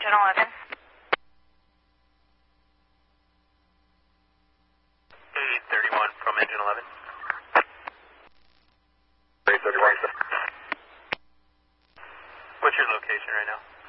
Engine 11. 831 from Engine 11. 831. What's your location right now?